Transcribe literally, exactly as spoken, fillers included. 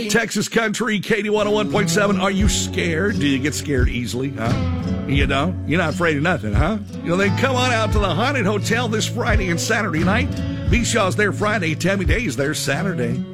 Texas Country, Katie one oh one point seven. Are you scared? Do you get scared easily, huh? You know, you're not afraid of nothing, huh? You know, then come on out to the Haunted Hotel this Friday and Saturday night. B. Shaw's there Friday, Tammy Day's there Saturday.